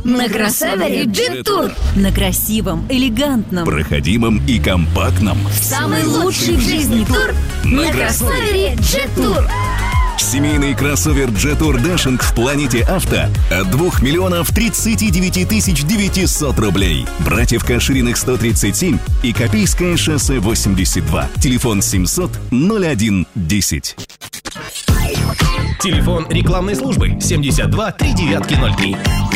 На кроссовере Jet Tour. На красивом, элегантном, проходимом и компактном. Самый лучший в жизни тур на кроссовере Jet Tour. Семейный кроссовер Jet Tour Dashing в Планете Авто от 2 миллионов 39 тысяч 900 рублей. Братьев Кашириных 137 и Копейское шоссе 82. Телефон 700 01 10. Телефон рекламной службы 72 3903.